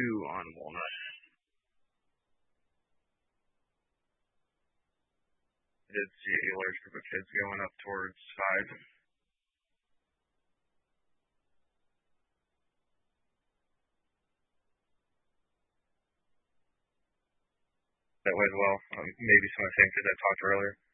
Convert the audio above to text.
2 on Walnut. I did see a large group of kids going up towards 5. That way as well. Maybe some of the same kids I talked to earlier.